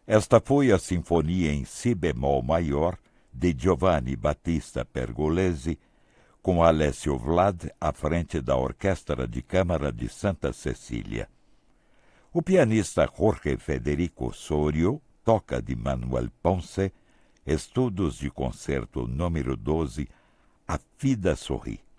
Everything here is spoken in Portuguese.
Esta foi a Sinfonia em Si bemol maior de Giovanni Battista Pergolesi, com Alessio Vlad à frente da Orquestra de Câmara de Santa Cecília. O pianista Jorge Federico Sorio toca de Manuel Ponce, Estudos de Concerto número 12, A Vida Sorri.